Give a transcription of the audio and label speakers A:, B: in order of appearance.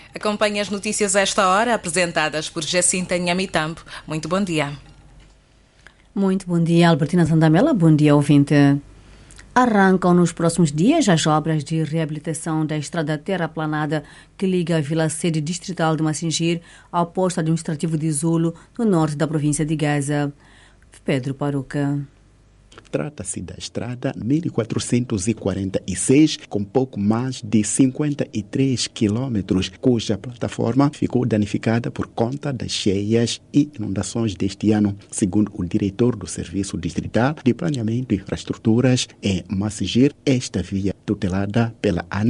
A: Acompanhe as notícias a esta hora, apresentadas por Jacinta Nhamitambo. Muito bom dia.
B: Muito bom dia, Albertina Sandamela. Bom dia, ouvinte. Arrancam nos próximos dias as obras de reabilitação da estrada terraplanada que liga a Vila Sede Distrital de Massingir ao posto administrativo de Zulo, no norte da província de Gaza. Pedro Paruca.
C: Trata-se da estrada 1446, com pouco mais de 53 quilômetros, cuja plataforma ficou danificada por conta das cheias e inundações deste ano. Segundo o diretor do Serviço Distrital de Planeamento e Infraestruturas em Massingir, esta via tutelada pela ANE